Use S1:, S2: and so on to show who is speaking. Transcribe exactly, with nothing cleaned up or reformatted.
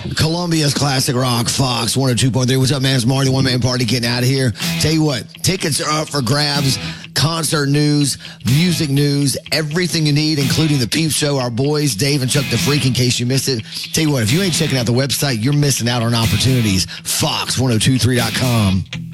S1: Columbia's Classic Rock, Fox one oh two point three. What's up, man? It's Marty, the One Man Party, getting out of here. Tell you what, tickets are up for grabs. Concert news, music news, everything you need, including the Peep Show, our boys, Dave and Chuck the Freak, in case you missed it. Tell you what, if you ain't checking out the website, you're missing out on opportunities. Fox ten twenty-three dot com.